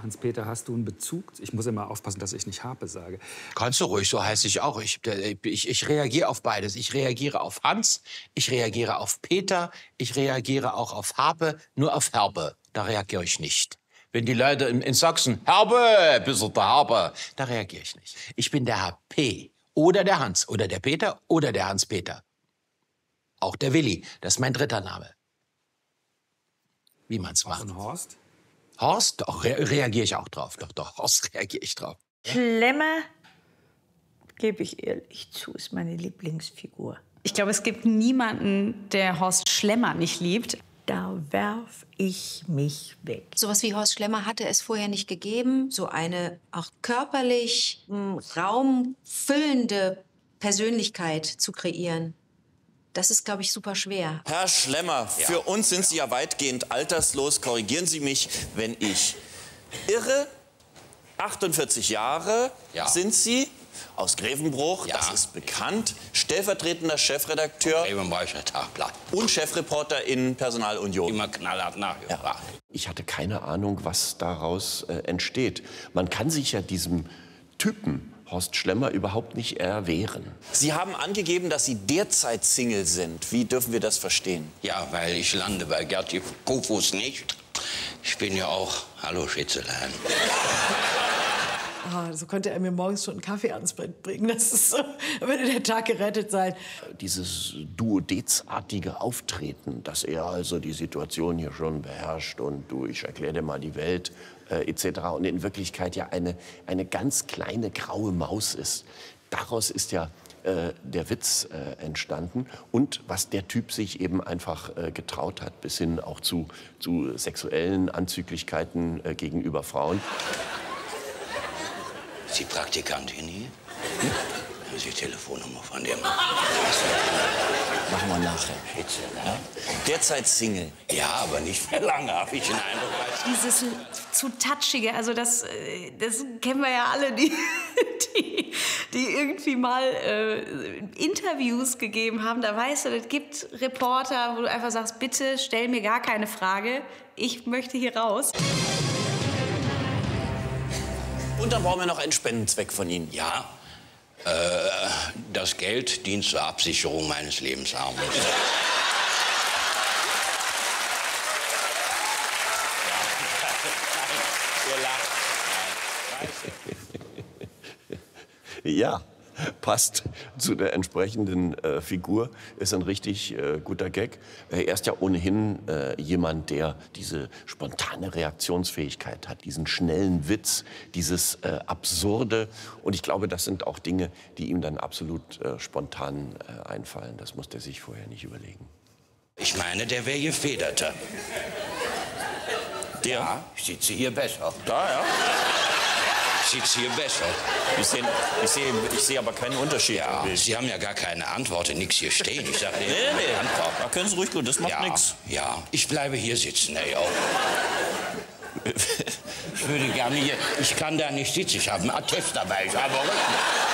Hans-Peter, hast du einen Bezug? Ich muss immer aufpassen, dass ich nicht Harpe sage. Kannst du ruhig, so heiße ich auch. Ich reagiere auf beides. Ich reagiere auf Hans, ich reagiere auf Peter, ich reagiere auch auf Harpe, nur auf Herbe. Da reagiere ich nicht. Wenn die Leute in Sachsen, Herbe, bist du der Harpe, da reagiere ich nicht. Ich bin der Herr P. oder der Hans oder der Peter oder der Hans-Peter. Auch der Willi, das ist mein dritter Name. Wie man's macht. Und Horst? Horst, doch, reagiere ich auch drauf. Doch, Horst reagiere ich drauf. Schlemmer, gebe ich ehrlich zu, ist meine Lieblingsfigur. Ich glaube, es gibt niemanden, der Horst Schlemmer nicht liebt. Da werf ich mich weg. Sowas wie Horst Schlemmer hatte es vorher nicht gegeben. So eine auch körperlich raumfüllende Persönlichkeit zu kreieren. Das ist, glaube ich, super schwer. Herr Schlemmer, für uns sind Sie ja weitgehend alterslos. Korrigieren Sie mich, wenn ich irre. 48 Jahre sind Sie. Aus Grevenbruch, das ist bekannt. Stellvertretender Chefredakteur und Chefreporter in Personal Union. Immer knallhart nachgefragt. Ich hatte keine Ahnung, was daraus entsteht. Man kann sich ja diesem Typen Horst Schlemmer überhaupt nicht erwehren. Sie haben angegeben, dass Sie derzeit Single sind. Wie dürfen wir das verstehen? Ja, weil ich lande bei Gerti Kofus nicht. Ich bin ja auch, hallo Schätzelein. So könnte er mir morgens schon einen Kaffee ans Bett bringen. Das ist so, würde der Tag gerettet sein. Dieses duodezartige Auftreten, dass er also die Situation hier schon beherrscht und du, ich erkläre dir mal die Welt, etc. Und in Wirklichkeit ja eine ganz kleine graue Maus ist. Daraus ist ja der Witz entstanden und was der Typ sich eben einfach getraut hat, bis hin auch zu sexuellen Anzüglichkeiten gegenüber Frauen. Ist die Praktikantin hier? Haben Sie die Telefonnummer von dem? Machen wir nachher. Ja? Derzeit Single. Ja, aber nicht mehr lange, habe ich den Eindruck. Dieses zu touchige, also das kennen wir ja alle, die irgendwie mal Interviews gegeben haben. Da weißt du, es gibt Reporter, wo du einfach sagst, bitte stell mir gar keine Frage, ich möchte hier raus. Und dann brauchen wir noch einen Spendenzweck von Ihnen. Ja, das Geld dient zur Absicherung meines Lebensabends. Ja, passt zu der entsprechenden Figur, ist ein richtig guter Gag. Er ist ja ohnehin jemand, der diese spontane Reaktionsfähigkeit hat, diesen schnellen Witz, dieses Absurde. Und ich glaube, das sind auch Dinge, die ihm dann absolut spontan einfallen. Das musste er sich vorher nicht überlegen. Ich meine, der wäre gefederter. Der? Ja, ich sitze hier besser. Da, ja. Ich sitze hier besser. Ich sehe aber keinen Unterschied. Ja, Sie haben ja gar keine Antwort, nichts hier stehen. Ich sage Ihnen Nee. Antwort. Da können Sie ruhig gut, das macht nichts. Ja, ich bleibe hier sitzen, ey, auch. Ich würde gerne hier, ich kann da nicht sitzen, ich habe einen Attest dabei, ich habe Rücken.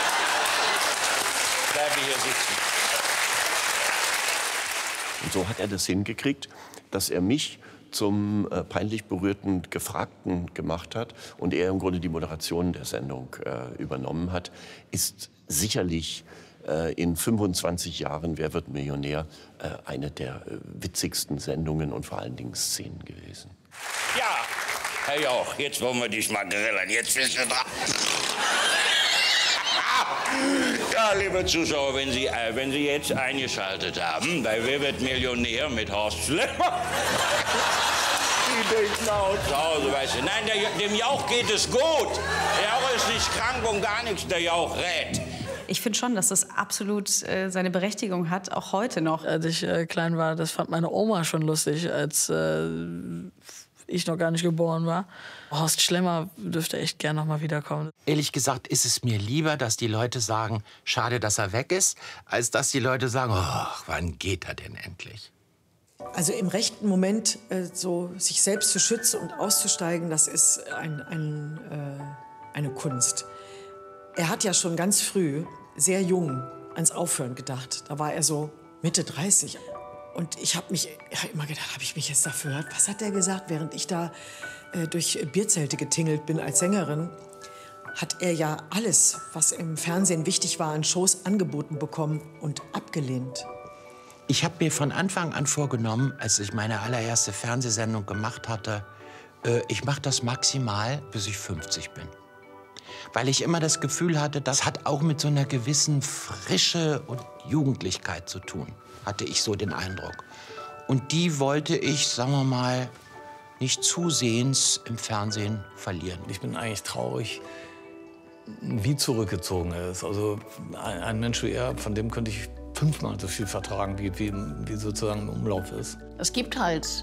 Ich bleibe hier sitzen. Und so hat er das hingekriegt, dass er mich zum peinlich berührten Gefragten gemacht hat und er im Grunde die Moderation der Sendung übernommen hat, ist sicherlich in 25 Jahren Wer wird Millionär eine der witzigsten Sendungen und vor allen Dingen Szenen gewesen. Ja, Herr Jauch, jetzt wollen wir dich mal grillen, jetzt bist du dran. Ja, liebe Zuschauer, wenn Sie jetzt eingeschaltet haben bei Wer wird Millionär mit Horst Schlemmer. Die denken auch zu Hause, weißt du. Nein, dem Jauch geht es gut. Der Jauch ist nicht krank und gar nichts, der Jauch rät. Ich finde schon, dass das absolut seine Berechtigung hat, auch heute noch. Als ich klein war, das fand meine Oma schon lustig, als ich noch gar nicht geboren war. Horst Schlemmer dürfte echt gern noch mal wiederkommen. Ehrlich gesagt ist es mir lieber, dass die Leute sagen, schade, dass er weg ist, als dass die Leute sagen, oh, wann geht er denn endlich? Also im rechten Moment so sich selbst zu schützen und auszusteigen, das ist eine Kunst. Er hat ja schon ganz früh, sehr jung, ans Aufhören gedacht. Da war er so Mitte 30. Und ich habe immer gedacht, habe ich mich jetzt da verhört? Was hat der gesagt, während ich da durch Bierzelte getingelt bin als Sängerin? Hat er ja alles, was im Fernsehen wichtig war, an Shows angeboten bekommen und abgelehnt. Ich habe mir von Anfang an vorgenommen, als ich meine allererste Fernsehsendung gemacht hatte, ich mache das maximal, bis ich 50 bin. Weil ich immer das Gefühl hatte, das hat auch mit so einer gewissen Frische und Jugendlichkeit zu tun, hatte ich so den Eindruck. Und die wollte ich, sagen wir mal, nicht zusehends im Fernsehen verlieren. Ich bin eigentlich traurig, wie zurückgezogen er ist. Also ein Mensch wie er, von dem könnte ich 5-mal so viel vertragen, wie sozusagen im Umlauf ist. Es gibt halt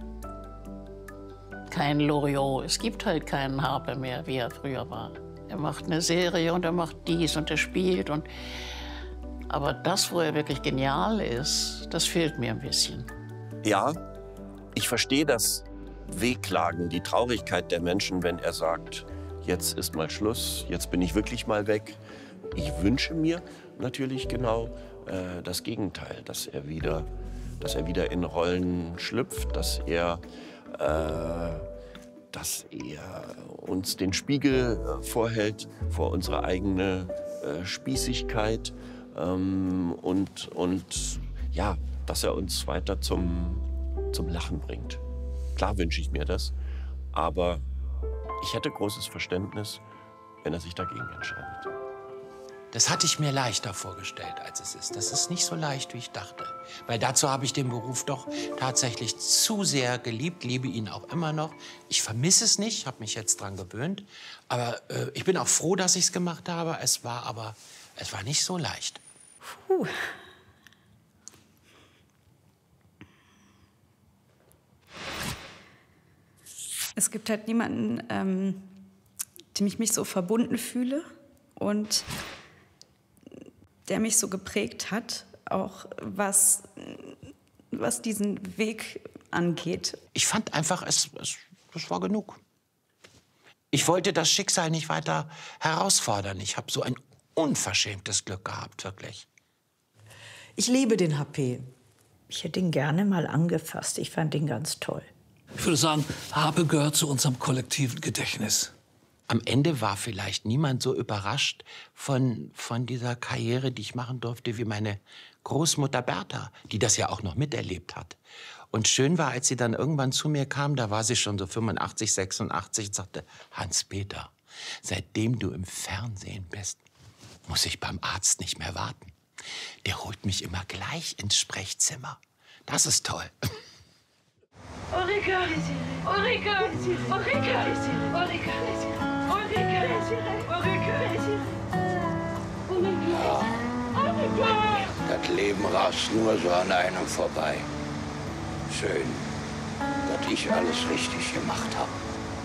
keinen Loriot, es gibt halt keinen Harpe mehr, wie er früher war. Er macht eine Serie und er macht dies und er spielt. Aber das, wo er wirklich genial ist, das fehlt mir ein bisschen. Ja, ich verstehe das Wehklagen, die Traurigkeit der Menschen, wenn er sagt, jetzt ist mal Schluss, jetzt bin ich wirklich mal weg. Ich wünsche mir natürlich genau das Gegenteil, dass er wieder in Rollen schlüpft, dass er uns den Spiegel vorhält vor unsere eigene Spießigkeit und ja, dass er uns weiter zum Lachen bringt. Klar wünsche ich mir das, aber ich hätte großes Verständnis, wenn er sich dagegen entscheidet. Das hatte ich mir leichter vorgestellt, als es ist. Das ist nicht so leicht, wie ich dachte. Weil dazu habe ich den Beruf doch tatsächlich zu sehr geliebt, liebe ihn auch immer noch. Ich vermisse es nicht, habe mich jetzt dran gewöhnt. Aber ich bin auch froh, dass ich es gemacht habe. Es war nicht so leicht. Puh. Es gibt halt niemanden, dem ich mich so verbunden fühle und der mich so geprägt hat, auch was diesen Weg angeht. Ich fand einfach, es war genug. Ich wollte das Schicksal nicht weiter herausfordern. Ich habe so ein unverschämtes Glück gehabt, wirklich. Ich liebe den HP. Ich hätte ihn gerne mal angefasst. Ich fand ihn ganz toll. Ich würde sagen, Harpe gehört zu unserem kollektiven Gedächtnis. Am Ende war vielleicht niemand so überrascht von dieser Karriere, die ich machen durfte, wie meine Großmutter Bertha, die das ja auch noch miterlebt hat. Und schön war, als sie dann irgendwann zu mir kam, da war sie schon so 85, 86 und sagte, Hans-Peter, seitdem du im Fernsehen bist, muss ich beim Arzt nicht mehr warten. Der holt mich immer gleich ins Sprechzimmer. Das ist toll. Ulrike! Ulrike! Ulrike! Ulrike! Ulrike! Das Leben rast nur so an einem vorbei. Schön, dass ich alles richtig gemacht habe.